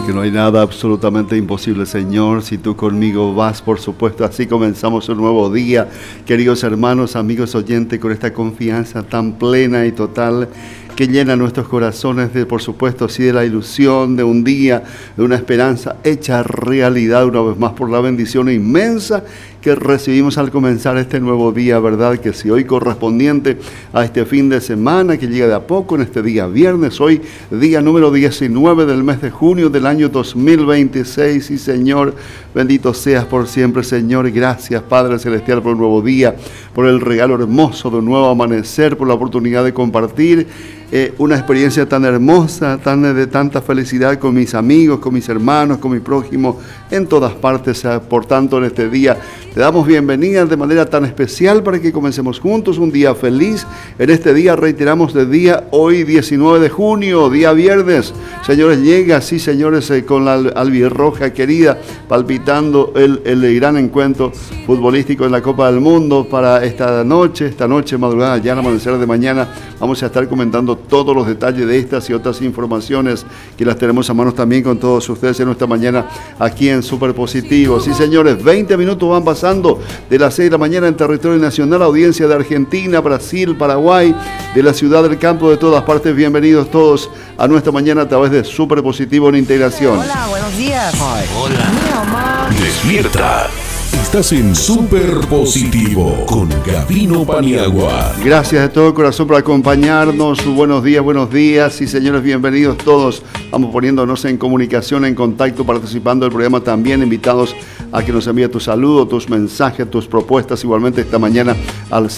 porque no hay nada absolutamente imposible, Señor. Si tú conmigo vas, por supuesto, así comenzamos un nuevo día. Queridos hermanos, amigos oyentes, con esta confianza tan plena y total que llena nuestros corazones de, por supuesto, sí, de la ilusión de un día, de una esperanza hecha realidad una vez más por la bendición inmensa que recibimos al comenzar este nuevo día, ¿verdad? Que si hoy correspondiente a este fin de semana que llega de a poco, en este día viernes, hoy día número 19 del mes de junio del año 2026, y Señor, bendito seas por siempre, Señor. Gracias, Padre Celestial, por un nuevo día, por el regalo hermoso de un nuevo amanecer, por la oportunidad de compartir una experiencia tan hermosa, de tanta felicidad con mis amigos, con mis hermanos, con mi prójimo, en todas partes. Por tanto, en este día te damos bienvenida de manera tan especial para que comencemos juntos un día feliz. En este día, reiteramos, de día hoy 19 de junio, día viernes. Señores, llega, sí, señores, con la albirroja querida, palpitando el gran encuentro futbolístico en la Copa del Mundo para esta noche madrugada, ya al amanecer de mañana. Vamos a estar comentando todos los detalles de estas y otras informaciones que las tenemos a mano también con todos ustedes en nuestra mañana aquí en Superpositivo. Sí, señores, 20 minutos van pasando de las 6 de la mañana en territorio nacional, audiencia de Argentina, Brasil, Paraguay, de la ciudad del campo, de todas partes. Bienvenidos todos a nuestra mañana a través de Superpositivo en Integración. Hola, buenos días. Ay, hola. Mi mamá. Despierta. Estás en Superpositivo con Gavino Paniagua. Gracias de todo corazón por acompañarnos. Buenos días. Y señores, bienvenidos todos. Vamos poniéndonos en comunicación, en contacto, participando del programa también. Invitados a que nos envíe tu saludo, tus mensajes, tus propuestas. Igualmente esta mañana al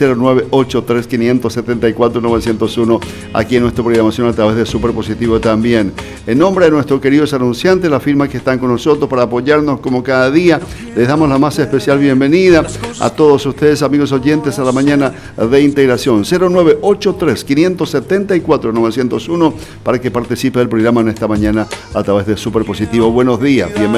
0983-574-901. Aquí en nuestra programación a través de Superpositivo también. En nombre de nuestros queridos anunciantes, las firmas que están con nosotros para apoyarnos como cada día, les damos la más especial bienvenida a todos ustedes, amigos oyentes, a la mañana de Integración. 0983-574-901 para que participe del programa en esta mañana a través de Superpositivo. Buenos días, bienvenidos.